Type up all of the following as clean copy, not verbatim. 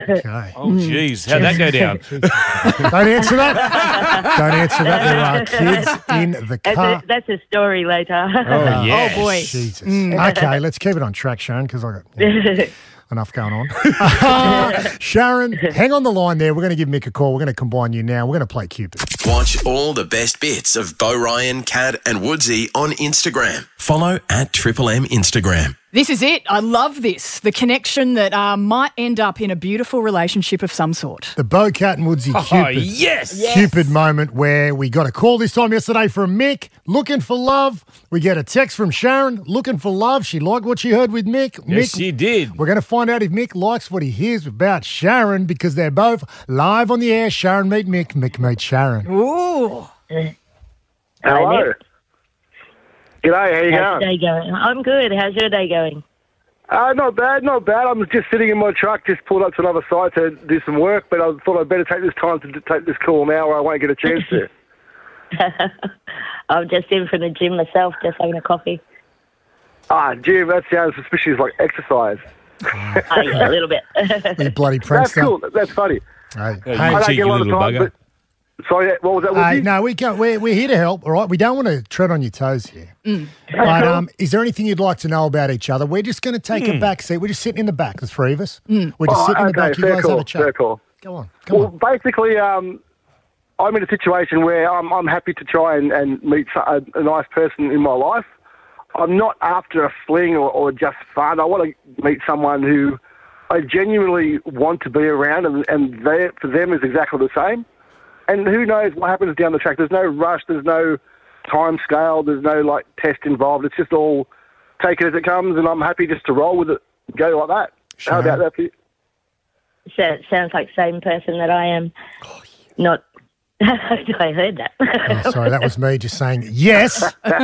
Okay. Oh, jeez. How'd that go down? Don't answer that. Don't answer that. There are kids in the car. That's a story later. Oh, yes. Oh, boy. Jesus. Okay, let's keep it on track, Sharon, because I got enough going on. Sharon, hang on the line there. We're going to give Mick a call. We're going to combine you now. We're going to play Cupid. Watch all the best bits of Bo Ryan, Cad and Woodsy on Instagram. Follow at Triple M Instagram. This is it. I love this. The connection that might end up in a beautiful relationship of some sort. The Bo, Cat and Woodsy Cupid. Oh, yes. Cupid moment where we got a call this time yesterday from Mick, looking for love. We get a text from Sharon, looking for love. She liked what she heard with Mick. Yes, Mick, she did. We're going to find out if Mick likes what he hears about Sharon because they're both live on the air. Sharon meet Mick, Mick meet Sharon. Ooh. Hello. G'day, how you How's your going? day going? I'm good. How's your day going? Not bad, not bad. I'm just sitting in my truck, just pulled up to another site to do some work, but I thought I'd better take this time to take this call now or I won't get a chance to. I'm just in from the gym myself, just having a coffee. Gym, that sounds suspicious like exercise. Oh, yeah, a little bit. You bloody That's prankster. cool, that's funny. Hey, Yeah, hey, you I don't cheeky get a lot of little time, bugger. but... Sorry, what was that? Woodsy? no, we're here to help, all right? We don't want to tread on your toes here. But is there anything you'd like to know about each other? We're just going to take a back seat. We're just sitting in the back, the three of us. We're just sitting in the back. You fair guys call, have a chat. fair call. Go on. Well, basically, I'm in a situation where I'm happy to try and meet a nice person in my life. I'm not after a fling or just fun. I want to meet someone who I genuinely want to be around, and for them is exactly the same. And who knows what happens down the track. There's no rush. There's no time scale. There's no, test involved. It's just all take it as it comes, and I'm happy just to roll with it, go like that. Sure. How about that for you? Sounds like the same person that I am. Not... I heard that. Oh, sorry, that was me just saying yes.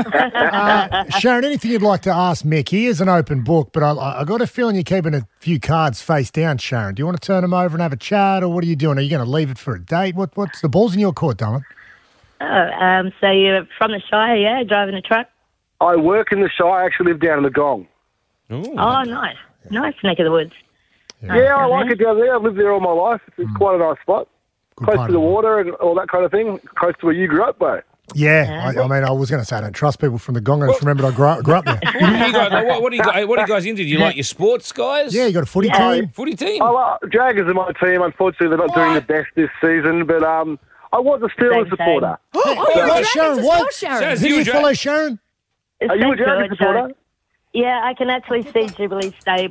Sharon, anything you'd like to ask Mick? He is an open book, but I got a feeling you're keeping a few cards face down, Sharon. Do you want to turn them over and have a chat, or what are you doing? Are you going to leave it for a date? What's the ball's in your court, darling? So you're from the Shire, yeah? Driving a truck? I work in the Shire. I actually live down in the Gong. Ooh. Oh, nice. Nice neck of the woods. Yeah, I like it down there. I've lived there all my life. It's quite a nice spot. Good Close part to the of it. water and all that kind of thing. Close to where you grew up, bro. Yeah, I mean, I was going to say I don't trust people from the Gong. I just remembered I grew up there. What are you guys into? Do you like your sports, guys? Yeah, you got a footy team. Footy team? Dragons are my team. Unfortunately, they're not doing the best this season, but I was a Steelers Same. supporter. Oh, Sharon, what? Sharon. Who do you follow, Sharon? Are you a Dragon supporter? Yeah, I can actually see Jubilee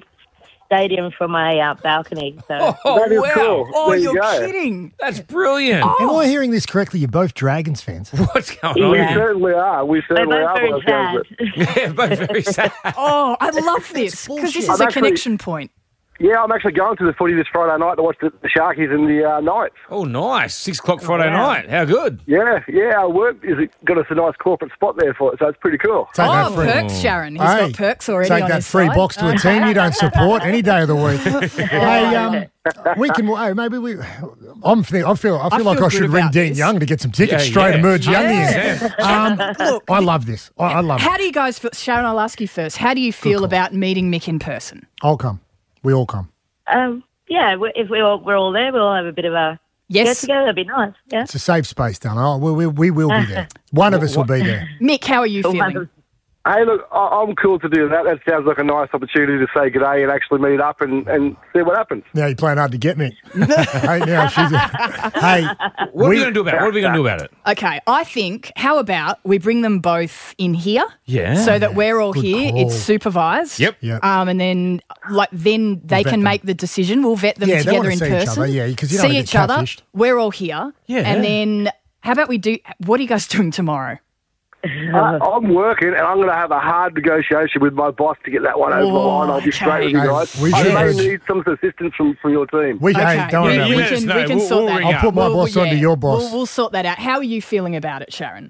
Stadium from my balcony. So Oh, That is wow. cool. Oh, There you you're go. kidding. That's brilliant. Am I hearing this correctly? You're both Dragons fans. What's going on We Yeah. certainly are. We they're certainly both are. very by the sounds of sad. it. Yeah, both very sad. Oh, I love this because this is I'm a actually- connection point. Yeah, I'm actually going to the footy this Friday night to watch the Sharkies and the Knights. Oh, nice. 6 o'clock Friday wow. night. How good. Yeah, our work has got us a nice corporate spot there for it, so it's pretty cool. Take that Oh, free. perks, Sharon. He's Hey, got perks already take on that his free side. box to a team you don't support any day of the week. Hey, we can. Hey, maybe we. I feel like I good should ring about Dean this. Young to get some tickets Yeah, straight yeah. to Merge Young Yeah. in. Look, I love this. I love it. how do you guys feel? Sharon, I'll ask you first. How do you feel about meeting Mick in person? I'll come. We all come. Yeah, if we're all there, we'll have a bit of a get Yes. together. That'd be nice. Yeah. It's a safe space, darling. Oh, we will be there. One of us will be there. Mick, how are you feeling? Hey, look, I'm cool to do that. That sounds like a nice opportunity to say g'day and actually meet up and see what happens. Now you're playing hard to get me. Hey, now she's. Hey, What are we going to do about it? What are we going to do about it? Okay, I think, how about we bring them both in here? Yeah. So that we're all Good here. call. It's supervised. Yep. Yep. And then they vet can them. make the decision. We'll vet them Yeah, they together wanna in see each person. other, yeah, 'cause you don't see wanna each get other. catfished. We're all here. Yeah. And then how about we do, what are you guys doing tomorrow? I'm working and I'm going to have a hard negotiation with my boss to get that one over the line. I'll be straight with you okay. guys. We I should- may need some assistance from your team. Hey, don't worry Yeah, about you it. let us know. we can We'll sort that ring out. I'll put my boss onto your boss. We'll sort that out. How are you feeling about it, Sharon?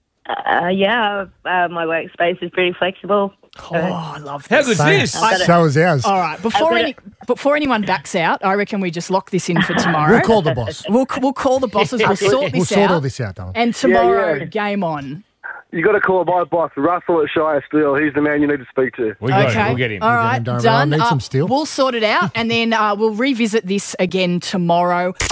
Yeah, my workspace is pretty flexible. Oh, I love How this. good's Same. this? So is ours. All right, before anyone backs out, I reckon we just lock this in for tomorrow. We'll call the boss. We'll call the bosses. We'll sort We'll this sort out. all this out, darling. And tomorrow, Yeah. game on. You got to call my boss, Russell at Shire Steel. He's the man you need to speak to. We got him. We'll get him. All right, Don't worry, done. I'll need some steel. We'll sort it out, and then we'll revisit this again tomorrow.